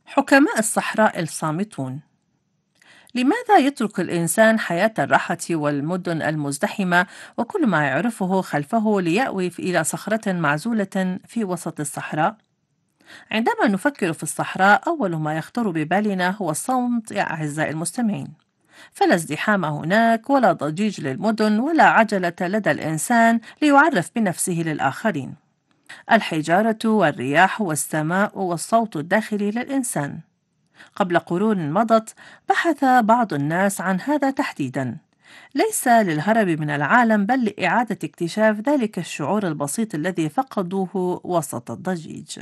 حكماء الصحراء الصامتون. لماذا يترك الإنسان حياة الراحة والمدن المزدحمة وكل ما يعرفه خلفه ليأوي إلى صخرة معزولة في وسط الصحراء؟ عندما نفكر في الصحراء أول ما يخطر ببالنا هو الصمت يا أعزائي المستمعين، فلا ازدحام هناك ولا ضجيج للمدن ولا عجلة لدى الإنسان ليعرف بنفسه للآخرين. الحجارة والرياح والسماء والصوت الداخلي للإنسان. قبل قرون مضت بحث بعض الناس عن هذا تحديدا، ليس للهرب من العالم بل لإعادة اكتشاف ذلك الشعور البسيط الذي فقدوه وسط الضجيج.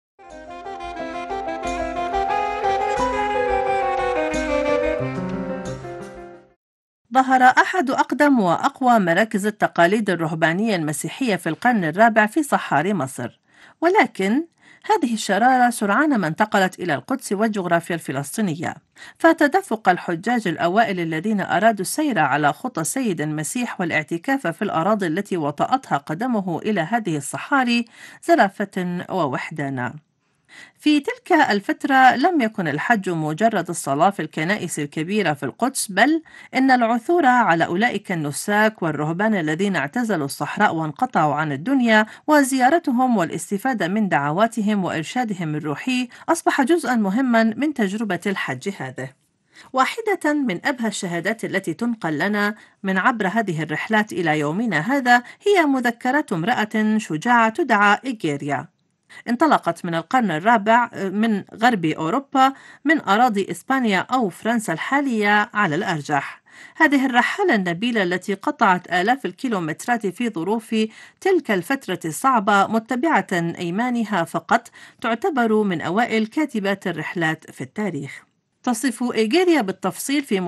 ظهر أحد أقدم وأقوى مراكز التقاليد الرهبانية المسيحية في القرن الرابع في صحاري مصر، ولكن هذه الشرارة سرعان ما انتقلت إلى القدس والجغرافيا الفلسطينية، فتدفق الحجاج الأوائل الذين أرادوا السير على خطى السيد المسيح والاعتكاف في الأراضي التي وطأتها قدمه إلى هذه الصحاري زرافة ووحدانا. في تلك الفترة لم يكن الحج مجرد الصلاة في الكنائس الكبيرة في القدس، بل إن العثور على أولئك النساك والرهبان الذين اعتزلوا الصحراء وانقطعوا عن الدنيا وزيارتهم والاستفادة من دعواتهم وإرشادهم الروحي أصبح جزءا مهما من تجربة الحج هذه. واحدة من أبهى الشهادات التي تنقل لنا من عبر هذه الرحلات إلى يومنا هذا هي مذكرات امرأة شجاعة تدعى إيجيريا، انطلقت من القرن الرابع من غرب أوروبا، من أراضي إسبانيا أو فرنسا الحالية على الأرجح. هذه الرحالة النبيلة التي قطعت آلاف الكيلومترات في ظروف تلك الفترة الصعبة متبعة أيمانها فقط، تعتبر من أوائل كاتبات الرحلات في التاريخ. تصف إيجيريا بالتفصيل في